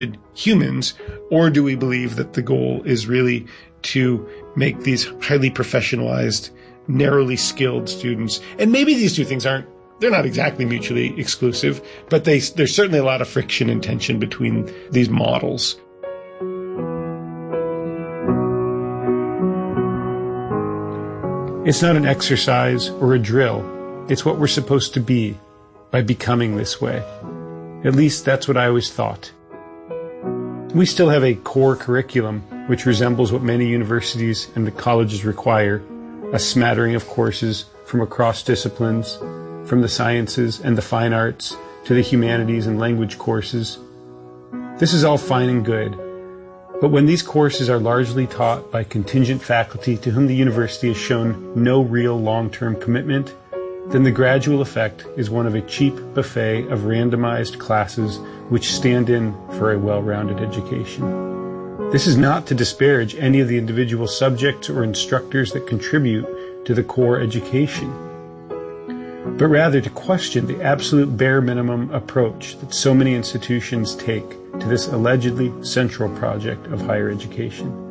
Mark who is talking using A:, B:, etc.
A: humans, or do we believe that the goal is really to make these highly professionalized, narrowly skilled students? And maybe these two things they're not exactly mutually exclusive, but there's certainly a lot of friction and tension between these models. It's not an exercise or a drill. It's what we're supposed to be by becoming this way. At least that's what I always thought. We still have a core curriculum which resembles what many universities and the colleges require, a smattering of courses from across disciplines, from the sciences and the fine arts to the humanities and language courses. This is all fine and good, but when these courses are largely taught by contingent faculty to whom the university has shown no real long-term commitment, then the gradual effect is one of a cheap buffet of randomized classes which stand in for a well-rounded education. This is not to disparage any of the individual subjects or instructors that contribute to the core education, but rather to question the absolute bare minimum approach that so many institutions take to this allegedly central project of higher education.